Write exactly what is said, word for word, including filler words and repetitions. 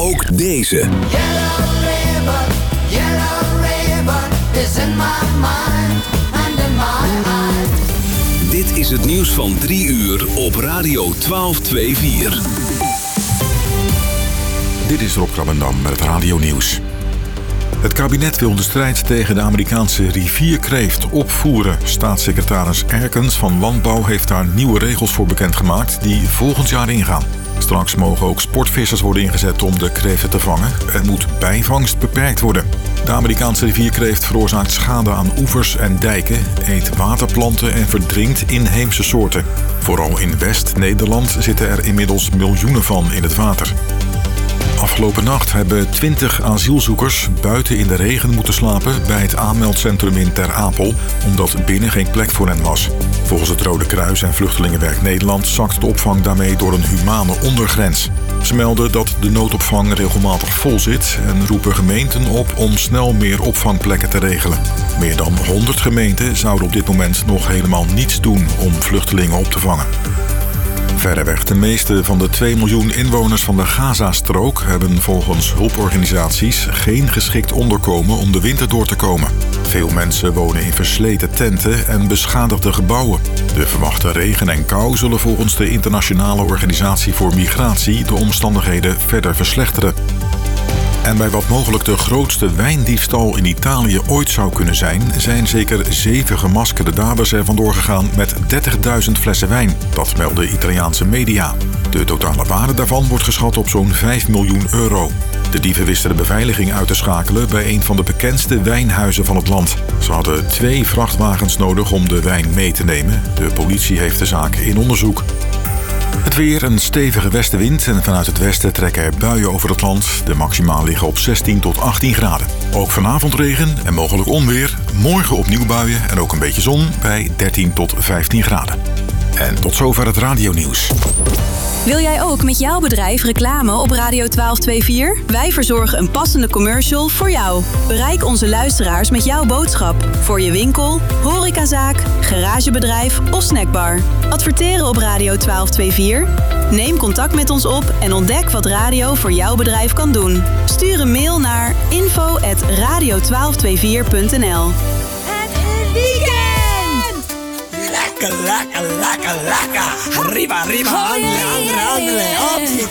ook deze. Yellow river, yellow river is in my mind and in my eyes. Dit is het nieuws van drie uur op Radio twaalf vierentwintig. Dit is Rob Krabbendam met het radionieuws. Het kabinet wil de strijd tegen de Amerikaanse rivierkreeft opvoeren. Staatssecretaris Erkens van Landbouw heeft daar nieuwe regels voor bekendgemaakt die volgend jaar ingaan. Straks mogen ook sportvissers worden ingezet om de kreeften te vangen. Er moet bijvangst beperkt worden. De Amerikaanse rivierkreeft veroorzaakt schade aan oevers en dijken, eet waterplanten en verdrinkt inheemse soorten. Vooral in West-Nederland zitten er inmiddels miljoenen van in het water. Afgelopen nacht hebben twintig asielzoekers buiten in de regen moeten slapen bij het aanmeldcentrum in Ter Apel, omdat binnen geen plek voor hen was. Volgens het Rode Kruis en Vluchtelingenwerk Nederland zakt de opvang daarmee door een humane ondergrens. Ze melden dat de noodopvang regelmatig vol zit en roepen gemeenten op om snel meer opvangplekken te regelen. Meer dan honderd gemeenten zouden op dit moment nog helemaal niets doen om vluchtelingen op te vangen. Verreweg de meeste van de twee miljoen inwoners van de Gazastrook hebben volgens hulporganisaties geen geschikt onderkomen om de winter door te komen. Veel mensen wonen in versleten tenten en beschadigde gebouwen. De verwachte regen en kou zullen volgens de Internationale Organisatie voor Migratie de omstandigheden verder verslechteren. En bij wat mogelijk de grootste wijndiefstal in Italië ooit zou kunnen zijn, zijn zeker zeven gemaskerde daders er vandoor gegaan met dertigduizend flessen wijn. Dat melden Italiaanse media. De totale waarde daarvan wordt geschat op zo'n vijf miljoen euro. De dieven wisten de beveiliging uit te schakelen bij een van de bekendste wijnhuizen van het land. Ze hadden twee vrachtwagens nodig om de wijn mee te nemen. De politie heeft de zaak in onderzoek. Het weer, een stevige westenwind en vanuit het westen trekken er buien over het land. De maximaal liggen op zestien tot achttien graden. Ook vanavond regen en mogelijk onweer. Morgen opnieuw buien en ook een beetje zon bij dertien tot vijftien graden. En tot zover het radionieuws. Wil jij ook met jouw bedrijf reclame op Radio twaalf vierentwintig? Wij verzorgen een passende commercial voor jou. Bereik onze luisteraars met jouw boodschap. Voor je winkel, horecazaak, garagebedrijf of snackbar. Adverteren op Radio twaalf vierentwintig? Neem contact met ons op en ontdek wat radio voor jouw bedrijf kan doen. Stuur een mail naar info at radio twaalf vierentwintig punt n l. Het is weekend! Lekker, lekker, lekker, lekker. Arriba, arriba, andere, andere, andere. Op je